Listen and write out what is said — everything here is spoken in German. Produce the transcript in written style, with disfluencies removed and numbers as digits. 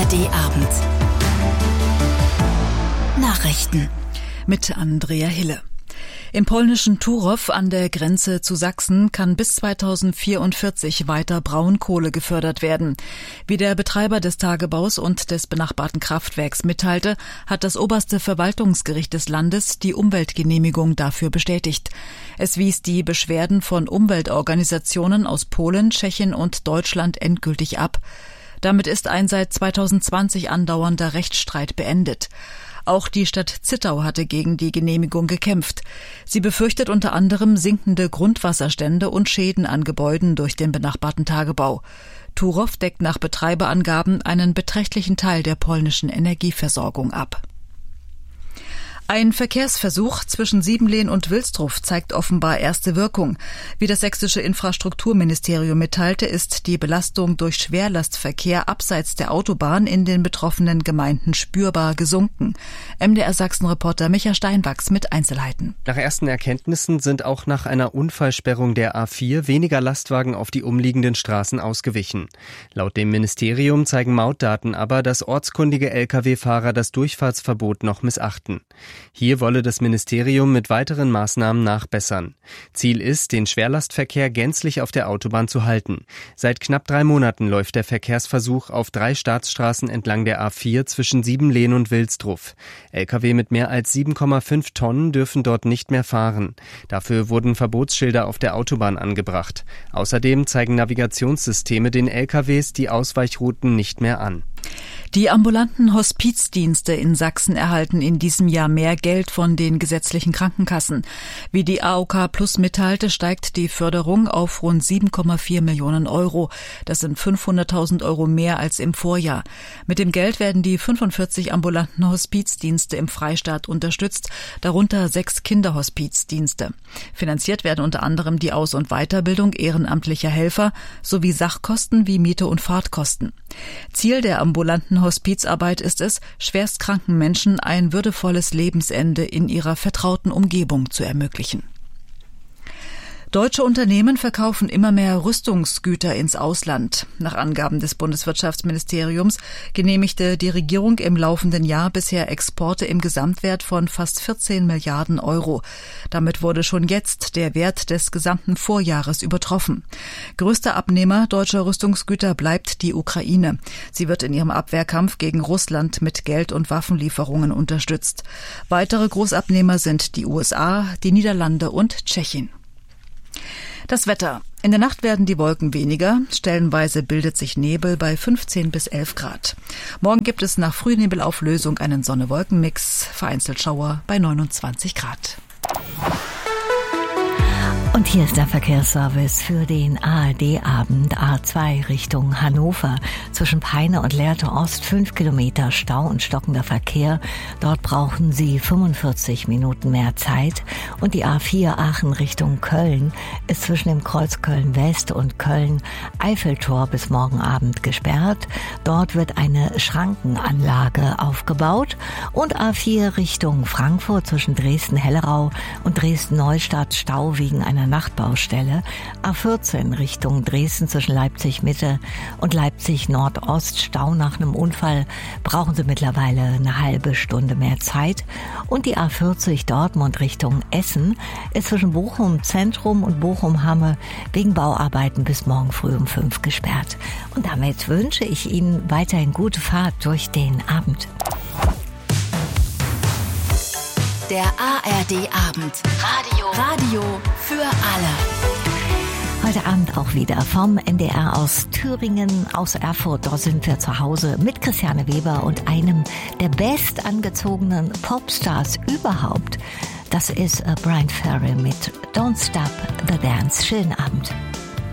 ARD-Abend. Nachrichten mit Andrea Hille. Im polnischen Turów an der Grenze zu Sachsen kann bis 2044 weiter Braunkohle gefördert werden. Wie der Betreiber des Tagebaus und des benachbarten Kraftwerks mitteilte, hat das oberste Verwaltungsgericht des Landes die Umweltgenehmigung dafür bestätigt. Es wies die Beschwerden von Umweltorganisationen aus Polen, Tschechien und Deutschland endgültig ab. Damit ist ein seit 2020 andauernder Rechtsstreit beendet. Auch die Stadt Zittau hatte gegen die Genehmigung gekämpft. Sie befürchtet unter anderem sinkende Grundwasserstände und Schäden an Gebäuden durch den benachbarten Tagebau. Turów deckt nach Betreiberangaben einen beträchtlichen Teil der polnischen Energieversorgung ab. Ein Verkehrsversuch zwischen Siebenlehn und Wilsdruff zeigt offenbar erste Wirkung. Wie das sächsische Infrastrukturministerium mitteilte, ist die Belastung durch Schwerlastverkehr abseits der Autobahn in den betroffenen Gemeinden spürbar gesunken. MDR Sachsen-Reporter Micha Steinwachs mit Einzelheiten. Nach ersten Erkenntnissen sind auch nach einer Unfallsperrung der A4 weniger Lastwagen auf die umliegenden Straßen ausgewichen. Laut dem Ministerium zeigen Mautdaten aber, dass ortskundige Lkw-Fahrer das Durchfahrtsverbot noch missachten. Hier wolle das Ministerium mit weiteren Maßnahmen nachbessern. Ziel ist, den Schwerlastverkehr gänzlich auf der Autobahn zu halten. Seit knapp 3 Monaten läuft der Verkehrsversuch auf 3 Staatsstraßen entlang der A4 zwischen Siebenlehn und Wilsdruff. Lkw mit mehr als 7,5 Tonnen dürfen dort nicht mehr fahren. Dafür wurden Verbotsschilder auf der Autobahn angebracht. Außerdem zeigen Navigationssysteme den Lkws die Ausweichrouten nicht mehr an. Die ambulanten Hospizdienste in Sachsen erhalten in diesem Jahr mehr Geld von den gesetzlichen Krankenkassen. Wie die AOK Plus mitteilte, steigt die Förderung auf rund 7,4 Millionen Euro. Das sind 500.000 Euro mehr als im Vorjahr. Mit dem Geld werden die 45 ambulanten Hospizdienste im Freistaat unterstützt, darunter 6 Kinderhospizdienste. Finanziert werden unter anderem die Aus- und Weiterbildung ehrenamtlicher Helfer sowie Sachkosten wie Miete und Fahrtkosten. Ziel der ambulanten Hospizarbeit ist es, schwerstkranken Menschen ein würdevolles Lebensende in ihrer vertrauten Umgebung zu ermöglichen. Deutsche Unternehmen verkaufen immer mehr Rüstungsgüter ins Ausland. Nach Angaben des Bundeswirtschaftsministeriums genehmigte die Regierung im laufenden Jahr bisher Exporte im Gesamtwert von fast 14 Milliarden Euro. Damit wurde schon jetzt der Wert des gesamten Vorjahres übertroffen. Größter Abnehmer deutscher Rüstungsgüter bleibt die Ukraine. Sie wird in ihrem Abwehrkampf gegen Russland mit Geld- und Waffenlieferungen unterstützt. Weitere Großabnehmer sind die USA, die Niederlande und Tschechien. Das Wetter. In der Nacht werden die Wolken weniger. Stellenweise bildet sich Nebel bei 15 bis 11 Grad. Morgen gibt es nach Frühnebelauflösung einen Sonne-Wolken-Mix. Vereinzelt Schauer bei 29 Grad. Und hier ist der Verkehrsservice für den ARD-Abend. A2 Richtung Hannover. Zwischen Peine und Lehrte Ost 5 Kilometer Stau und stockender Verkehr. Dort brauchen Sie 45 Minuten mehr Zeit. Und die A4 Aachen Richtung Köln ist zwischen dem Kreuz Köln-West und Köln-Eiffeltor bis morgen Abend gesperrt. Dort wird eine Schrankenanlage aufgebaut. Und A4 Richtung Frankfurt zwischen Dresden-Hellerau und Dresden-Neustadt Stau wegen einer Nachtbaustelle. A14 Richtung Dresden zwischen Leipzig-Mitte und Leipzig-Nordost Stau nach einem Unfall. Brauchen Sie mittlerweile eine halbe Stunde mehr Zeit. Und die A40 Dortmund Richtung Essen ist zwischen Bochum Zentrum und Bochum Hamme wegen Bauarbeiten bis morgen früh um 5 gesperrt. Und damit wünsche ich Ihnen weiterhin gute Fahrt durch den Abend. Der ARD-Abend. Radio für alle. Heute Abend auch wieder vom NDR aus Thüringen, aus Erfurt. Dort sind wir zu Hause mit Christiane Weber und einem der bestangezogenen Popstars überhaupt. Das ist Bryan Ferry mit Don't Stop the Dance. Schönen Abend.